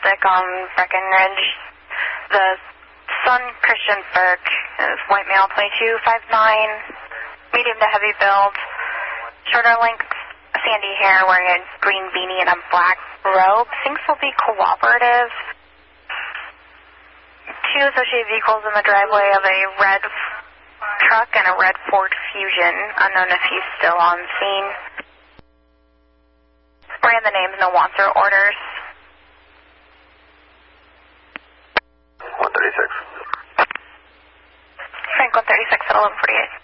Diagnostic on Breckenridge. The son, Christian Burke, is white male, 22, 5'9", medium to heavy build, shorter length, sandy hair, wearing a green beanie and a black robe. Thinks will be cooperative. 2 associated vehicles in the driveway of a red truck and a red Ford Fusion. Unknown if he's still on scene. Ran the names, no wants or orders. 136. Frank 136 at 1148.